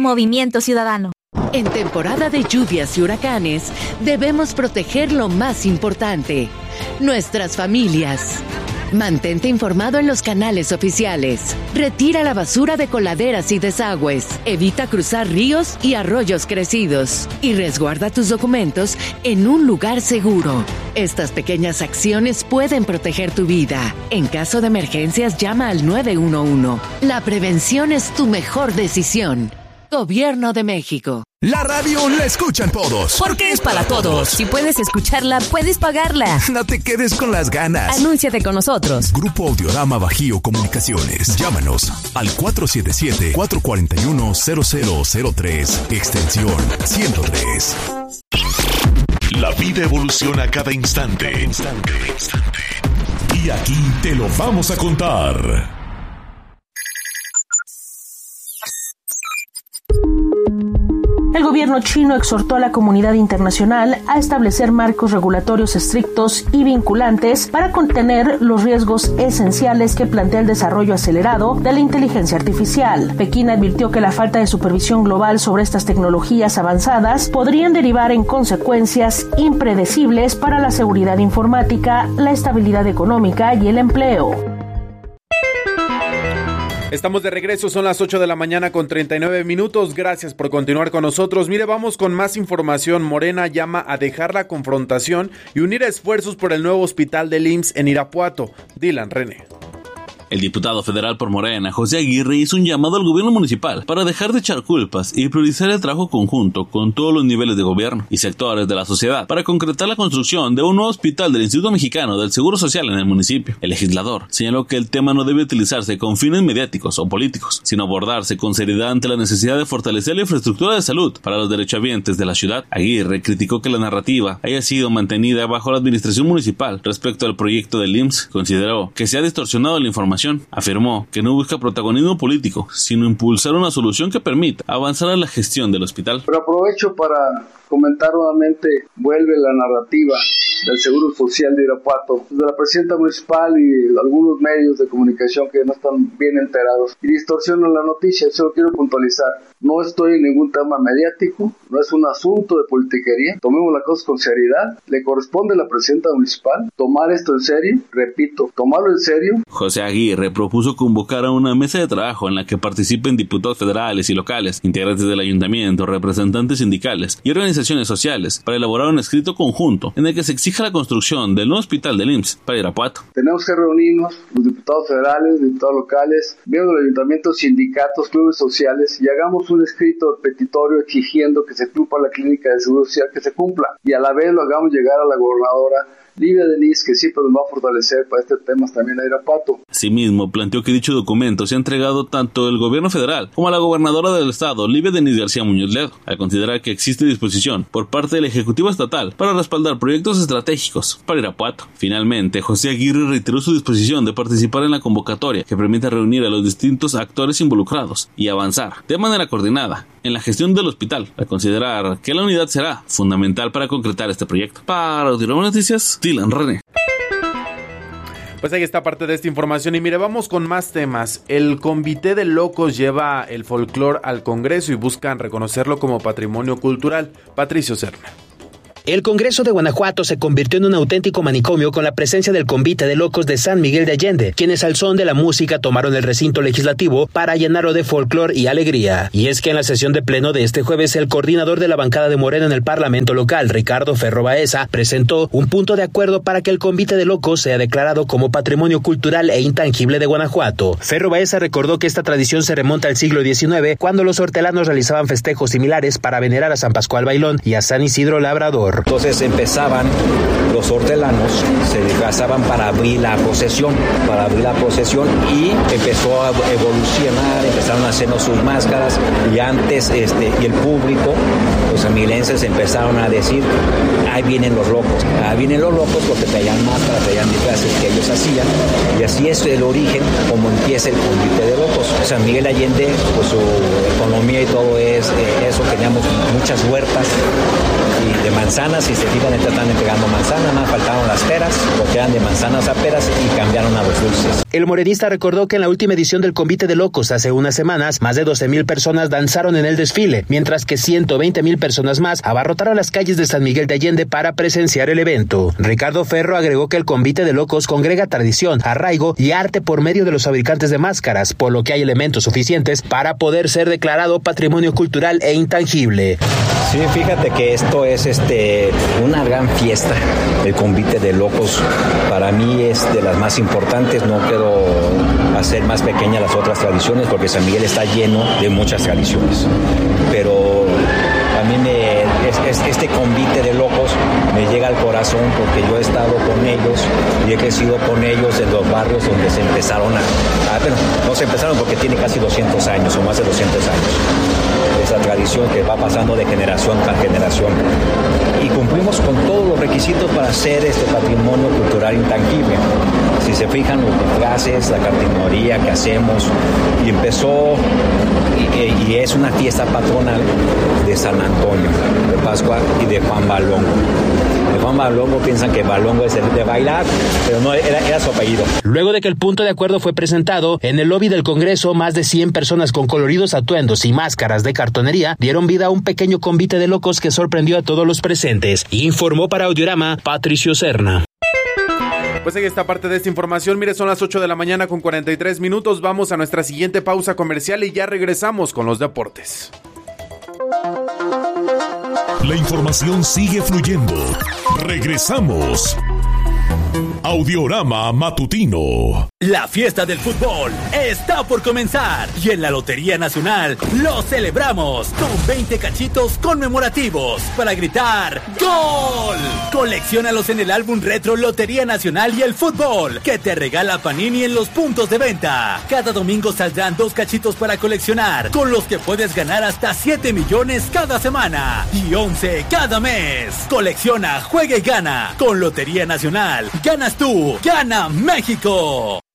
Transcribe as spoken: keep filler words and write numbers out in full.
Movimiento Ciudadano. En temporada de lluvias y huracanes, debemos proteger lo más importante, nuestras familias. Mantente informado en los canales oficiales. Retira la basura de coladeras y desagües. Evita cruzar ríos y arroyos crecidos. Y resguarda tus documentos en un lugar seguro. Estas pequeñas acciones pueden proteger tu vida. En caso de emergencias, llama al nueve uno uno. La prevención es tu mejor decisión. Gobierno de México. La radio la escuchan todos. Porque es para todos. Si puedes escucharla, puedes pagarla. No te quedes con las ganas. Anúnciate con nosotros. Grupo Audiorama Bajío Comunicaciones. Llámanos al cuatro siete siete, cuatro cuatro uno, cero cero cero tres, extensión ciento tres. La vida evoluciona cada instante. Cada instante. Y aquí te lo vamos a contar. El gobierno chino exhortó a la comunidad internacional a establecer marcos regulatorios estrictos y vinculantes para contener los riesgos esenciales que plantea el desarrollo acelerado de la inteligencia artificial. Pekín advirtió que la falta de supervisión global sobre estas tecnologías avanzadas podrían derivar en consecuencias impredecibles para la seguridad informática, la estabilidad económica y el empleo. Estamos de regreso, son las ocho de la mañana con treinta y nueve minutos. Gracias por continuar con nosotros. Mire, vamos con más información. Morena llama a dejar la confrontación y unir esfuerzos por el nuevo hospital del I M S S en Irapuato. Dylan René. El diputado federal por Morena, José Aguirre, hizo un llamado al gobierno municipal para dejar de echar culpas y priorizar el trabajo conjunto con todos los niveles de gobierno y sectores de la sociedad para concretar la construcción de un nuevo hospital del Instituto Mexicano del Seguro Social en el municipio. El legislador señaló que el tema no debe utilizarse con fines mediáticos o políticos, sino abordarse con seriedad ante la necesidad de fortalecer la infraestructura de salud para los derechohabientes de la ciudad. Aguirre criticó que la narrativa haya sido mantenida bajo la administración municipal respecto al proyecto del I M S S. Consideró que se ha distorsionado la información. Afirmó que no busca protagonismo político, sino impulsar una solución que permita avanzar en la gestión del hospital. Pero aprovecho para comentar nuevamente, vuelve la narrativa del Seguro Social de Irapuato, de la presidenta municipal y algunos medios de comunicación que no están bien enterados y distorsionan la noticia. Eso lo quiero puntualizar. No estoy en ningún tema mediático, no es un asunto de politiquería. Tomemos las cosas con seriedad. Le corresponde a la presidenta municipal tomar esto en serio. Repito, tomarlo en serio. José Aguirre propuso convocar a una mesa de trabajo en la que participen diputados federales y locales, integrantes del ayuntamiento, representantes sindicales y organizaciones sociales para elaborar un escrito conjunto en el que se exija la construcción del nuevo hospital del I M S S para Irapuato. Tenemos que reunirnos, los diputados federales, diputados locales, miembros del ayuntamiento, sindicatos, clubes sociales, y hagamos un escrito petitorio exigiendo que se cumpla la clínica de seguro social, que se cumpla, y a la vez lo hagamos llegar a la gobernadora Livia Denis, que siempre nos va a fortalecer para este tema también a Irapuato. Asimismo, planteó que dicho documento se ha entregado tanto el gobierno federal como a la gobernadora del estado, Livia Denis García Muñoz Ledo, al considerar que existe disposición por parte del Ejecutivo Estatal para respaldar proyectos estratégicos para Irapuato. Finalmente, José Aguirre reiteró su disposición de participar en la convocatoria que permita reunir a los distintos actores involucrados y avanzar de manera coordinada en la gestión del hospital, al considerar que la unidad será fundamental para concretar este proyecto. Para Audiorama Noticias, Dylan René. Pues ahí está parte de esta información y mire, vamos con más temas. El Comité de Locos lleva el folclore al Congreso y buscan reconocerlo como patrimonio cultural. Patricio Serna. El Congreso de Guanajuato se convirtió en un auténtico manicomio con la presencia del Convite de Locos de San Miguel de Allende, quienes al son de la música tomaron el recinto legislativo para llenarlo de folclor y alegría. Y es que en la sesión de pleno de este jueves, el coordinador de la bancada de Morena en el Parlamento local, Ricardo Ferro Baeza, presentó un punto de acuerdo para que el Convite de Locos sea declarado como patrimonio cultural e intangible de Guanajuato. Ferro Baeza recordó que esta tradición se remonta al siglo diecinueve, cuando los hortelanos realizaban festejos similares para venerar a San Pascual Bailón y a San Isidro Labrador. Entonces empezaban los hortelanos, se casaban para abrir la procesión, para abrir la procesión y empezó a evolucionar, empezaron a hacernos sus máscaras y antes este y el público, los sanmiguelenses empezaron a decir, ahí vienen los locos, ahí vienen los locos porque traían máscaras, traían disfraces que ellos hacían y así es el origen como empieza el Convite de Locos. San Miguel Allende, pues su economía y todo es eh, eso, teníamos muchas huertas y de manzanas, y se fijan, están entregando manzanas, más faltaron las peras, porque eran de manzanas a peras y cambiaron a los dulces. El morenista recordó que en la última edición del Convite de Locos hace unas semanas, más de doce mil personas danzaron en el desfile, mientras que ciento veinte mil personas más abarrotaron las calles de San Miguel de Allende para presenciar el evento. Ricardo Ferro agregó que el Convite de Locos congrega tradición, arraigo y arte por medio de los fabricantes de máscaras, por lo que hay elementos suficientes para poder ser declarado patrimonio cultural e intangible. Sí, fíjate que esto es este una gran fiesta, el Convite de Locos. Para mí es de las más importantes, no quiero hacer más pequeñas las otras tradiciones porque San Miguel está lleno de muchas tradiciones, pero a mí me, es, es, este Convite de Locos me llega al corazón porque yo he estado con ellos y he crecido con ellos en los barrios donde se empezaron a... a bueno, no se empezaron porque tiene casi doscientos años o más de doscientos años. Esa tradición que va pasando de generación tras generación. Y cumplimos con todos los requisitos para ser este patrimonio cultural intangible. Si se fijan los disfraces, la cartelería que hacemos, y empezó, y, y es una fiesta patronal de San Antonio, de Pascua y de Juan Balongo. De Juan Balongo piensan que Balongo es el de bailar, pero no, era, era su apellido. Luego de que el punto de acuerdo fue presentado, en el lobby del Congreso, más de cien personas con coloridos atuendos y máscaras de cartonería dieron vida a un pequeño convite de locos que sorprendió a todos los presentes. Informó para Audiorama Patricio Serna. Pues ahí está parte de esta información. Mire, son las ocho de la mañana con cuarenta y tres minutos. Vamos a nuestra siguiente pausa comercial y ya regresamos con los deportes. La información sigue fluyendo. Regresamos. Audiorama Matutino. La fiesta del fútbol está por comenzar y en la Lotería Nacional lo celebramos con veinte cachitos conmemorativos para gritar ¡Gol! Colecciónalos en el álbum retro Lotería Nacional y el fútbol que te regala Panini en los puntos de venta. Cada domingo saldrán dos cachitos para coleccionar, con los que puedes ganar hasta siete millones cada semana y once cada mes. Colecciona, juega y gana. Con Lotería Nacional, ganas tú, gana México.